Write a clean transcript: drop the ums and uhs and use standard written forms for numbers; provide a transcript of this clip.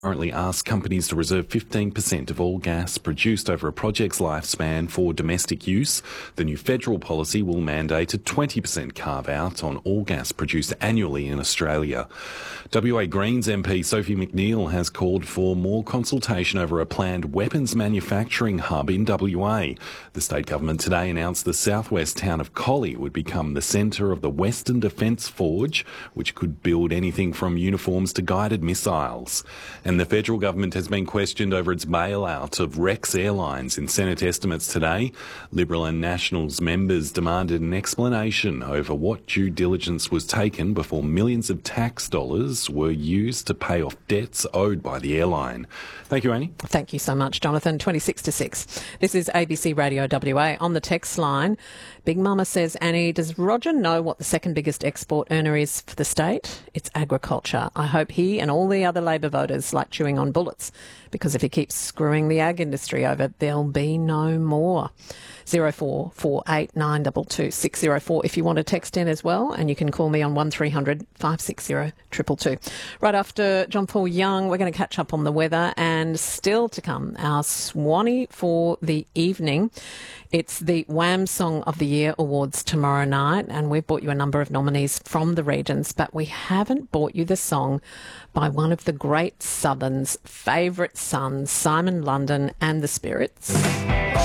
currently asks companies to reserve 15% of all gas produced over a project's lifespan for domestic use. The new federal policy will mandate a 20% carve-out on all gas produced annually in Australia. WA Greens MP Sophie McNeil has called for more consultation over a planned weapons manufacturing hub in WA. The state government today announced the southwest town of Collie would become the centre of the Western Defence Forge, which could build anything from uniforms to guided missiles. And the federal government has been questioned over its bailout of Rex Airlines in Senate estimates today. Liberal and Nationals members demanded an explanation over what due diligence was taken before millions of tax dollars were used to pay off debts owed by the airline. Thank you, Annie. Thank you so much, Jonathan. 26 to 6. This is ABC Radio WA. On the text line, Big Mama says, Annie, does Roger know what the second biggest export earner is for the state? It's agriculture. I hope he and all the other Labor voters like chewing on bullets, because if he keeps screwing the ag industry over, there'll be no more. 0448922604 if you want to text in as well, and you can call me on 1300 560 222. Right after John Paul Young, we're going to catch up on the weather, and still to come, our Swanee for the evening. It's the Wham Song of the Year Awards tomorrow night, and we've brought you a number of nominees from the regions, but we haven't brought you the song by one of the great Southern's favourite sons, Simon London and the Spirits.